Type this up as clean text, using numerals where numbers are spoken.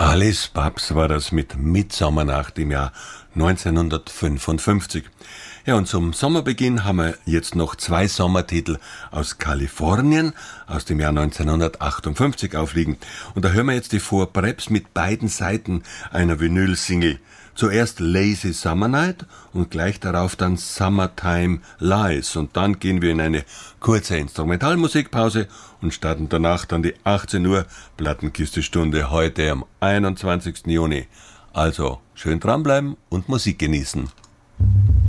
Alice Babs war das mit Mitsommernacht im Jahr 1955. Ja, und zum Sommerbeginn haben wir jetzt noch 2 Sommertitel aus Kalifornien aus dem Jahr 1958 aufliegen. Und da hören wir jetzt die Vorpreps mit beiden Seiten einer Vinyl-Single. Zuerst Lazy Summer Night und gleich darauf dann Summertime Lies. Und dann gehen wir in eine kurze Instrumentalmusikpause und starten danach dann die 18 Uhr Plattenkiste-Stunde heute am 21. Juni. Also schön dranbleiben und Musik genießen.